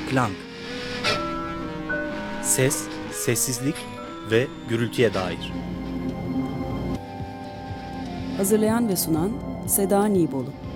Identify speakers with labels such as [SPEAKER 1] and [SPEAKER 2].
[SPEAKER 1] Klang. Ses, sessizlik ve gürültüye dair.
[SPEAKER 2] Hazırlayan ve sunan Seda Nibolu.